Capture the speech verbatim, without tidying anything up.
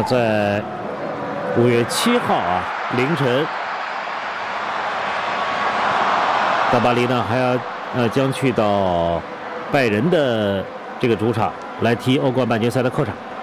在五月七号啊凌晨，大巴黎呢还要呃将去到拜仁的这个主场来踢欧冠半决赛的客场。